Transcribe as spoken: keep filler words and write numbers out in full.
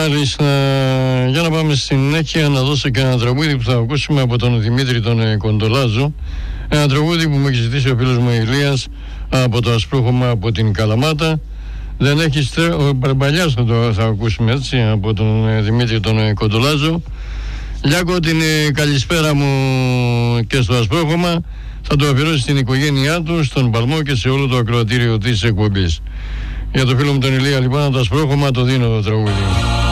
Μάλιστα, για να πάμε στην συνέχεια να δώσω και ένα τραγούδι που θα ακούσουμε από τον Δημήτρη τον ε, Κοντολάζο. Ένα τραγούδι που μου έχει ζητήσει ο φίλος μου Ηλίας από το Ασπρόχωμα από την Καλαμάτα. Δεν έχει τρέ... ο Μπαρμπαλιάς θα το θα ακούσουμε έτσι από τον ε, Δημήτρη τον ε, Κοντολάζο. Λιάκο, την ε, καλησπέρα μου και στο Ασπρόχωμα. Θα το αφιερώσει στην οικογένειά του, στον Παλμό και σε όλο το ακροατήριο της εκπομπής. Για το φίλο μου τον Ηλία λοιπόν, από το Ασπρόχωμα το δίνω το τραγούδι.